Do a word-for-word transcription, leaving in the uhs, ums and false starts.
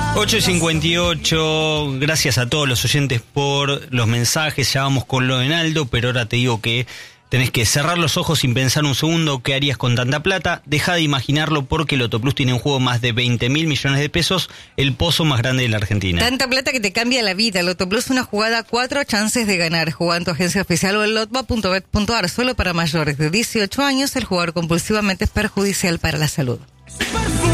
ocho y cincuenta y ocho, gracias a todos los oyentes por los mensajes. Ya vamos con lo de Naldo, pero ahora te digo que tenés que cerrar los ojos sin pensar un segundo qué harías con tanta plata. Deja de imaginarlo porque el Loto Plus tiene un juego más de veinte mil millones de pesos, el pozo más grande de la Argentina. Tanta plata que te cambia la vida. Loto Plus, una jugada, cuatro chances de ganar. Jugá en tu agencia oficial o en lotba punto bet punto ar. Solo para mayores de dieciocho años, el jugador compulsivamente es perjudicial para la salud.